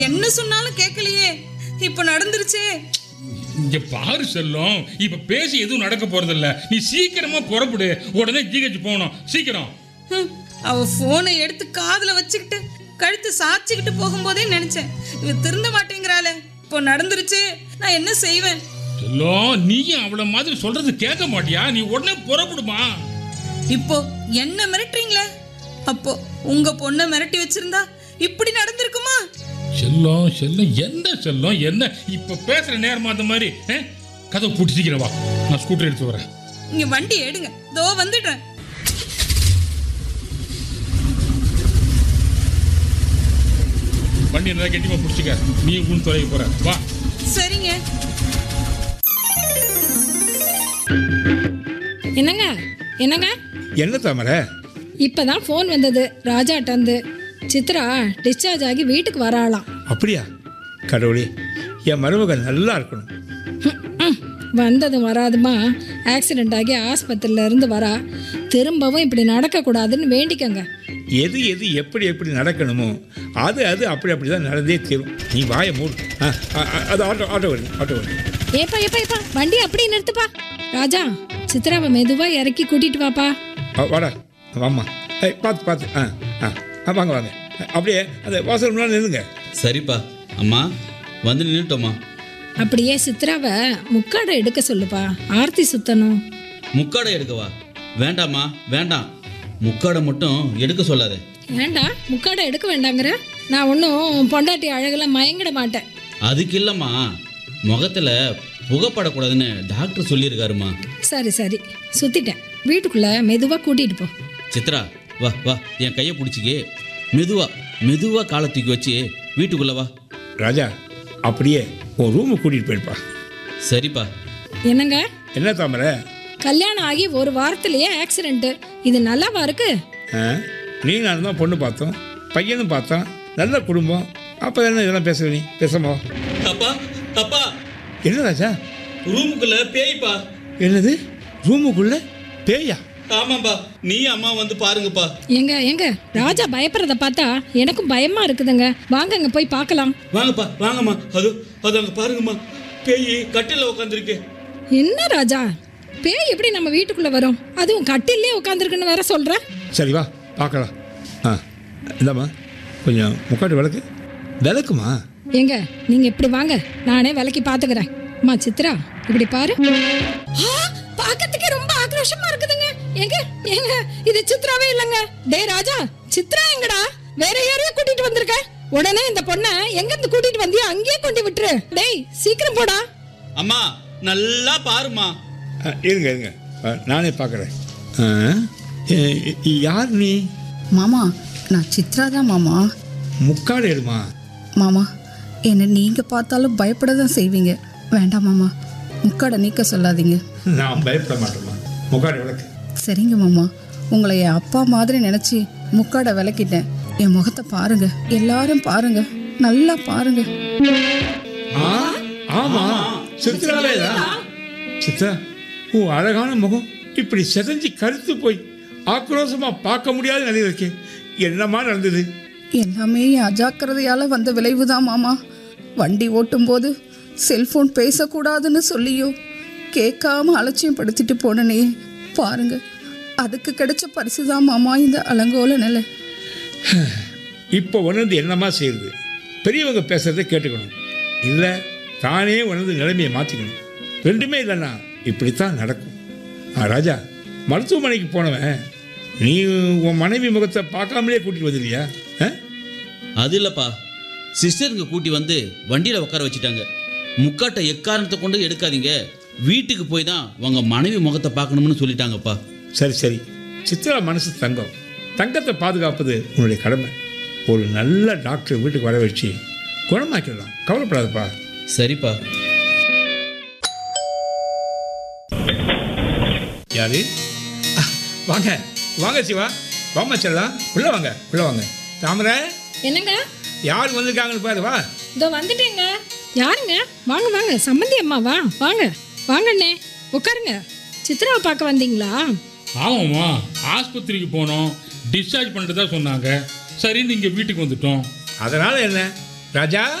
என்ன சொன்னாலும் கேட்கலையே, இப்ப நடந்துருச்சே. இங்க பாரு செல்லம், இப்ப பேசி எதுவும் நடக்க போறது இல்ல. நீ சீக்கிரமா புறப்படு, உடனே ஜிஹெச் போகணும், சீக்கிரம். அவ போனை எடுத்து காதுல வச்சுக்கிட்டு கழுத்து சாச்சிக்கிட்டு போகும்போதே நினைச்சேன், இவ திருந்த மாட்டேங்கிறாளே. இப்போ நடந்துருச்சு, நான் என்ன செய்வேன்? செல்லம், நீயும் அவள மாதிரி சொல்றது கேட்க மாட்டியா? நீ உடனே புறப்படுமா. இப்போ என்ன மிரட்டுறீங்களே? அப்போ உங்க பொண்ணை மிரட்டி வச்சிருந்தா இப்படி நடந்திருக்குமா? செல்லம் செல்லம் என்ன செல்லம் என்ன? இப்ப பேசுற நேரமா அந்த மாதிரி கதை பூட்டி சீக்கிரம் வா, நான் ஸ்கூட்டர் எடுத்து வரேன். இங்க வண்டி எடுங்க, தோ வந்துடுறேன். வண்டி நல்லா கெட்டிமா பிடிச்சிக்க, நீ உன் தொலைக்க போற, வா. சரிங்க. என்னங்க என்னங்க? என்ன தாமரை? இப்பதான் ஃபோன் வந்தது ராஜாட்டந்து. சித்ரா டிஸ்சார்ஜ் ஆகி வீட்டுக்கு வராளாம். அப்படியா? கடவுளே, என் மருமகன் நல்லா இருக்கணும். வந்ததும் வராதுமா ஆக்சிடென்ட் ஆகி ஆஸ்பத்திரியில இருந்து வரா. திரும்பவும் இப்படி நடக்கக்கூடாதுன்னு வேண்டிக்கங்க. எது எது எப்படி எப்படி நடக்கணுமோ அது அது அப்படி தான் நடந்தே தீரும். நீ வாயை மூடு. அது ஆட்டோ வருது. ஏப்பா வண்டி அப்படியே நிறுத்துப்பா. ராஜா, சித்ராவை மெதுவா இறக்கி கூட்டிட்டு வாப்பா. வாடா, வாம்மா. பார்த்து வாங்க. அப்படியே அந்த வாசல் முன்னாடி நிறுங்க. சரிப்பா. அம்மா வந்து நின்றுட்டோம்மா. அப்படியே சித்ராவை முக்காடை எடுக்க சொல்லுப்பா, ஆர்த்தி சுத்தணும். முக்காடை எடுக்கவா? வேண்டாம்மா, வேண்டாம். முக்காடை மட்டும் எடுக்க சொல்லாத. ஏண்டா முக்காடை எடுக்க வேண்டாங்கிற? நான் ஒன்றும் பொண்டாட்டி அழகுல மயங்கிட மாட்டேன். அதுக்கு இல்லைம்மா, முகத்தில் புகைப்படக்கூடாதுன்னு டாக்டர் சொல்லியிருக்காருமா. சரி சுத்திட்டேன். வீட்டுக்குள்ள மெதுவா கூட்டிட்டு போ. சித்ரா, வா என் கையை பிடிச்சிக்கே. மெதுவா காலை தூக்கி வச்சு வீட்டுக்குள்ள வா. ராஜா, அப்படியே உன் ரூமு கூட்டிட்டு போயிருப்பா. சரிப்பா. என்னங்க? என்ன தாமரை? கல்யாணம் ஆகி ஒரு வாரத்திலேயே ஆக்சிடென்ட். இது நல்லாவா இருக்கு? நீ நான் தான் பொண்ணு பார்த்தோம், பையனும் பார்த்தோம், நல்ல குடும்பம். அப்போ என்ன இதெல்லாம் பேசுற? நீ பேசமா? அப்பா என்ன ராஜா? ரூமுக்குள்ள பேய்ப்பா. என்னது? ரூமுக்குள்ள பேயா? ஆமாப்பா, நீ அம்மா வந்து பாருங்கப்பா. எங்க ராஜா பயப்படுறத பார்த்தா எனக்கும் பயமா இருக்குதுங்க. வாங்கங்க போய் பார்க்கலாம். வாங்கம்மா. அது அங்க பாருங்கம்மா, பேய் கட்டில உட்காந்துருக்கு. என்ன ராஜா, பேய் எப்படி நம்ம வீட்டுக்குள்ள வரும்? அதுவும் கட்டிலே உட்காந்துருக்குன்னு வேற சொல்ற. சரி வா பார்க்கலாம். இந்தாம்மா, கொஞ்சம் முக்காட்டு விளக்குமா? எங்க நீங்க இப்படி வாங்க, நானே விளக்கி பாத்துக்கிறேன். அம்மா சித்ரா, இப்படி பாரு. பாக்கிறதுக்கே ரொம்ப ஆக்ரோஷமா இருக்குதுங்க. எங்க இது சித்ராவே இல்லங்க. டே ராஜா, சித்ரா எங்கடா? வேற யாரையும் கூட்டிட்டு வந்திருக்க? உடனே இந்த பொண்ணை எங்க இருந்து கூட்டிட்டு வந்தியோ அங்கேயே கொண்டு விட்டுரு. டேய் சீக்கிரம் போடா. அம்மா நல்லா பாருமா. இருங்க நானே பார்க்குறேன். யார் நீ? மாமா, நான் சித்ரா தான் மாமா. முக்காடு எடுமா. மாமா, என்னை நீங்கள் பார்த்தாலும் பயப்பட தான் செய்வீங்க. வேண்டாம் மாமா, முக்காடை நீக்க சொல்லாதீங்க. நான் பயப்பட மாட்டேம்மா. முக்காடு விளக்கு. சரிங்க மாமா, உங்களை என் அப்பா மாதிரி நினச்சி முக்காடை விளக்கிட்டேன். என் முகத்தை பாருங்க, எல்லாரும் பாருங்க, நல்லா பாருங்க. ஆமா, சித்ராவே தான். சித்ரா, உன் அழகான முகம் இப்படி செதஞ்சி கருத்து போய் ஆக்ரோஷமா பார்க்க முடியாத நிலையில் இருக்கே. என்னமா நடந்தது? எல்லாமே என் அஜாக்கிரதையால வந்த விளைவுதான் மாமா. வண்டி ஓட்டும் போது செல்போன் பேசக்கூடாதுன்னு சொல்லியோ கேட்காம அலட்சியம் படுத்திட்டு போனனே பாருங்க. அதுக்கு கிடைச்ச பரிசுதான் மாமா இந்த அலங்கோல நிலை. இப்போ உணர்ந்து என்னமா செய்யுது? பெரியவங்க பேசுறதை கேட்டுக்கணும், இல்லை தானே உணர்ந்து நிலைமையை மாற்றிக்கணும். ரெண்டுமே இல்லைன்னா இப்படித்தான் நடக்கும். ராஜா, மருத்துவமனைக்கு போனவன் நீ உன் மனைவி முகத்தை பார்க்காமலே கூட்டிட்டு வந்துடுறியா? அது இல்லப்பா, சிஸ்டருங்க கூட்டி வந்து வண்டியில் உட்கார வச்சுட்டாங்க. முக்காட்டை எக்காரணத்தை கொண்டு எடுக்காதீங்க, வீட்டுக்கு போய் தான் உங்க மனைவி முகத்தை பார்க்கணும்னு சொல்லிட்டாங்கப்பா. சரி, சித்ரா மனசு தங்கம். தங்கத்தை பாதுகாப்பது உன்னுடைய கடமை. ஒரு நல்ல டாக்டர் வீட்டுக்கு வர வச்சு குணமாக்கிடலாம், கவலைப்படாதப்பா. சரிப்பா. யாரு? வாங்க சிவா, வாமா செல்லா, உள்ள வாங்க. தாமரை, என்னங்க? யார் வந்திருக்காங்கன்னு பாரு. வா. இதோ வந்துட்டேங்க. யாருங்க? வாங்க சம்மந்தி அம்மாவா? வாங்கண்ணே, உட்காருங்க. சித்ராவை பார்க்க வந்தீங்களா? ஆமாம்மா, ஆஸ்பத்திரிக்கு போனோம், டிஸ்சார்ஜ் பண்ணிட்டு தான் சொன்னாங்க. சரி, நீங்கள் வீட்டுக்கு வந்துட்டோம். அதனால என்ன, ராஜா